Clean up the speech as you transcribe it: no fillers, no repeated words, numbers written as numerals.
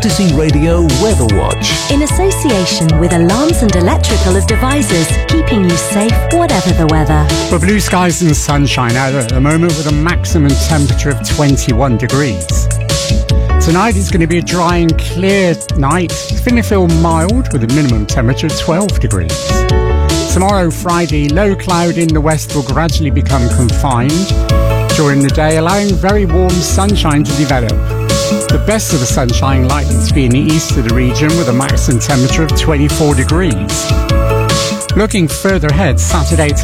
Citizen Radio Weather Watch. In association with Alarms and Electrical of Devices, keeping you safe whatever the weather. For blue skies and sunshine out at the moment with a maximum temperature of 21 degrees. Tonight is going to be a dry and clear night. It's going to feel mild with a minimum temperature of 12 degrees. Tomorrow, Friday, low cloud in the west will gradually become confined during the day, allowing very warm sunshine to develop. The best of the sunshine likely to be in the east of the region with a maximum temperature of 24 degrees. Looking further ahead, Saturday